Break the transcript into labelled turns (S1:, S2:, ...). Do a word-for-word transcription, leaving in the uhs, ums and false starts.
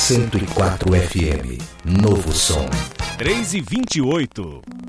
S1: cento e quatro F M. Novo som.
S2: três e vinte e oito.